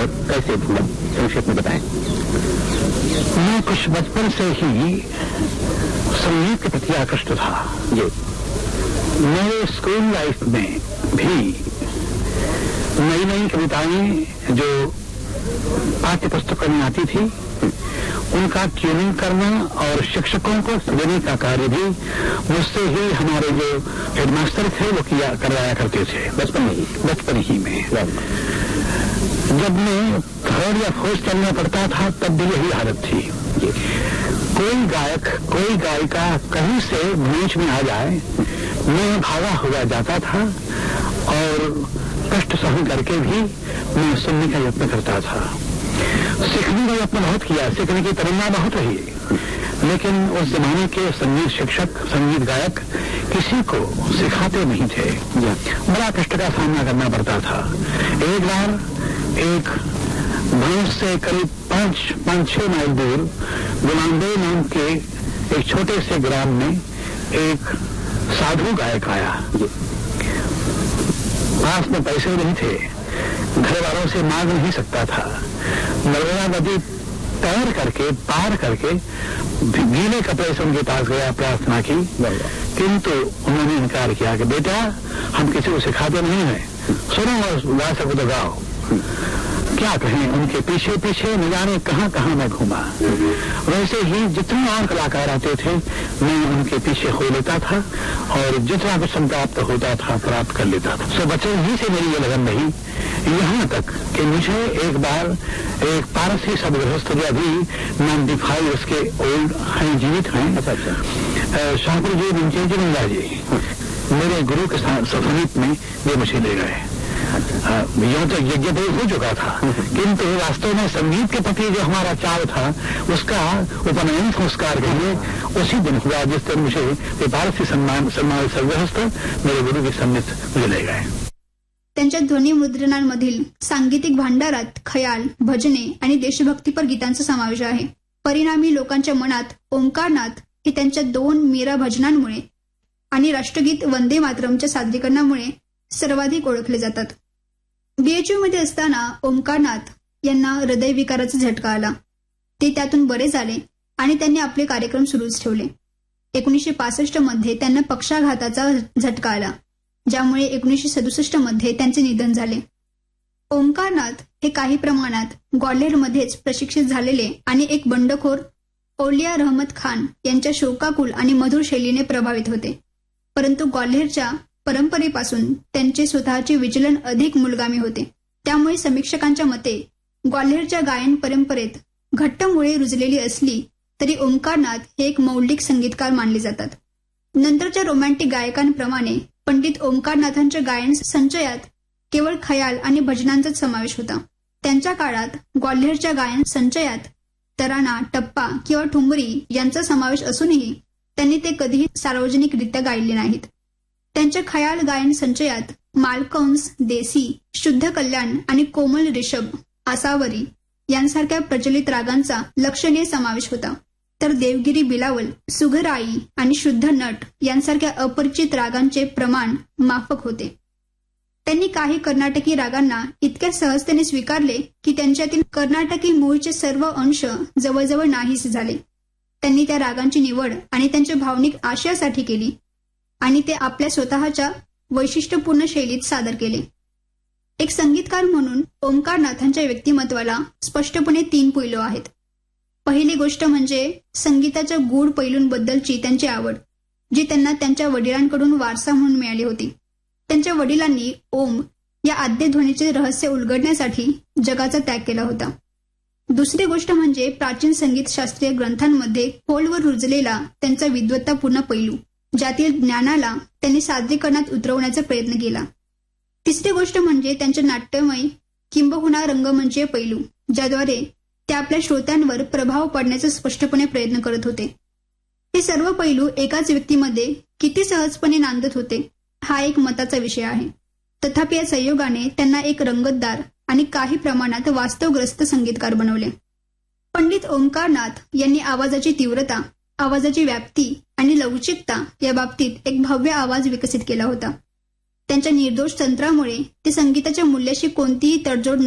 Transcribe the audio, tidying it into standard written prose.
कैसे हुआ, संक्षेप में बताएं। मैं कुछ बचपन से ही संगीत के प्रति आकृष्ट था। जी। मेरे स्कूल लाइफ में भी नई नई कविताएं जो पाठ्य पुस्तकों में आती थी उनका ट्यूनिंग करना और शिक्षकों को देने का कार्य भी मुझसे ही हमारे जो हेडमास्टर थे वो करवाया करते थे बचपन ही में। जब मैं थर्ड या फोर्थ चलना पड़ता था तब भी यही हालत थी। कोई गायक कोई गायिका कहीं से बीच में आ जाए मैं भागा हुआ जाता था और कष्ट सहन करके भी मैं सुनने का यत्न करता था। सीखने का यत्न बहुत किया, सीखने की तमन्ना बहुत रही, लेकिन उस जमाने के संगीत शिक्षक संगीत गायक किसी को सिखाते नहीं थे। बड़ा कष्ट का सामना करना पड़ता था। एक बार एक भैंस से करीब 5-6 माइल दूर गुलामदेव नाम के एक छोटे से ग्राम में एक साधु गायक आया। पास में पैसे नहीं थे, घर वालों से मांग नहीं सकता था। नर्मदा नदी तैर करके पार करके गीले कपड़े से उनके पास गया, प्रार्थना की, किंतु उन्होंने इनकार किया कि बेटा हम किसी को सिखाते नहीं है, सुनो और गा सको तो गाओ। क्या कहें, उनके पीछे पीछे न जाने कहां कहां मैं घूमा। वैसे ही जितने और कलाकार आते थे मैं उनके पीछे हो लेता था और जितना कुछ प्राप्त होता था प्राप्त कर लेता था। सो बचपन ही से मेरी ये लगन रही, यहाँ तक कि मुझे एक बार एक पारसी सदगृहस्थ जो अभी 95 उसके ओल्ड हैं, जीवित हैं, शाहपुर जी मंचेंद्र जी, मेरे गुरु के समीप में वे मुझे ले गए। यूं तो यज्ञ हो चुका था, किंतु वास्तव में संगीत के प्रति जो हमारा चाव था उसका उपनयन संस्कार के लिए उसी दिन हुआ जिस दिन मुझे पारसी सम्मान सदगृहस्थ मेरे गुरु के समीप मुझे ले गए। त्यांच्या ध्वनिमुद्रणांमधील सांगीतिक भांडारात खयाल, भजने आणि देशभक्तीपर गीतांचा समावेश आहे. परिणामी लोकांच्या मनात ओंकारनाथ हे त्यांच्या 2 मीरा भजनांमुळे आणि राष्ट्रगीत वंदे मातरमच्या सादरीकरणामुळे सर्वाधिक ओळखले जातात. बीएचयू मध्ये असताना ओंकारनाथ यांना हृदयविकाराचा झटका आला. ते त्यातून बरे झाले आणि त्यांनी आपले कार्यक्रम सुरूच ठेवले. 1965 मध्ये त्यांना पक्षाघाताचा झटका आला, ज्यामुळे 1967 मध्ये त्यांचे निधन झाले. ओंकारनाथ हे काही प्रमाणात ग्वाल्हेरमध्येच प्रशिक्षित झालेले आणि एक बंडखोर औलिया रहमत खान यांच्या शोकाकुल आणि मधुर शैलीने प्रभावित होते. परंतु ग्वाल्हेरच्या परंपरेपासून त्यांचे स्वतःचे विचलन अधिक मूलगामी होते. त्यामुळे समीक्षकांच्या मते ग्वाल्हेरच्या गायन परंपरेत घट्ट मुळे रुजलेली असली तरी ओंकारनाथ हे एक मौलिक संगीतकार मानले जातात. नंतरच्या रोमॅन्टिक गायकांप्रमाणे पंडित ओंकारनाथांच्या गायन संचयात केवळ खयाल आणि भजनांचाच समावेश होता. त्यांच्या काळात ग्वाल्हेरच्या गायन संचयात तराणा, टप्पा किंवा ठुमरी यांचा समावेश असूनही त्यांनी ते कधीही सार्वजनिकरित्या गायले नाहीत. त्यांच्या खयाल गायन संचयात मालकंस, देसी, शुद्ध कल्याण आणि कोमल रिषभ, आसावरी यांसारख्या प्रचलित रागांचा लक्षणीय समावेश होता. तर देवगिरी बिलावल, सुघराई आणि शुद्ध नट यांसारख्या अपरिचित रागांचे प्रमाण माफक होते. त्यांनी काही कर्नाटकी रागांना इतक्या सहजतेने स्वीकारले की त्यांच्यातील कर्नाटकी मूळचे सर्व अंश जवळजवळ नाहीसे झाले. त्यांनी त्या रागांची निवड आणि त्यांच्या भावनिक आशयासाठी केली आणि ते आपल्या स्वतःच्या वैशिष्ट्यपूर्ण शैलीत सादर केले. एक संगीतकार म्हणून ओंकारनाथांच्या व्यक्तिमत्वाला स्पष्टपणे 3 पैलू आहेत. पहिली गोष्ट म्हणजे संगीताच्या गूढ पैलूंबद्दलची त्यांची आवड, जी त्यांना त्यांच्या वडिलांकडून वारसा म्हणून मिळाली होती. त्यांच्या वडिलांनी ओम या आद्य ध्वनीचे रहस्य उलगडण्यासाठी जगाचा त्याग केला होता. दुसरी गोष्ट म्हणजे प्राचीन संगीत शास्त्रीय ग्रंथांमध्ये खोलवर रुजलेला त्यांचा विद्वत्तापूर्ण पैलू, ज्यातील ज्ञानाला त्यांनी सादरीकरणात उतरवण्याचा प्रयत्न केला. तिसरी गोष्ट म्हणजे त्यांचे नाट्यमय किंबहुना रंगमंचीय पैलू, ज्याद्वारे ते आपल्या श्रोत्यांवर प्रभाव पाडण्याचा स्पष्टपणे प्रयत्न करत होते. हे सर्व पैलू एकाच व्यक्तीमध्ये किती सहजपणे नांदत होते हा एक मताचा विषय आहे. तथापि या संयोगाने त्यांना एक रंगतदार आणि काही प्रमाणात वास्तवग्रस्त संगीतकार बनवले. पंडित ओंकारनाथ यांनी आवाजाची तीव्रता, आवाजाची व्याप्ती आणि लवचिकता या बाबतीत एक भव्य आवाज विकसित केला होता. त्यांच्या निर्दोष तंत्रामुळे ते संगीताच्या मूल्याशी कोणतीही तडजोड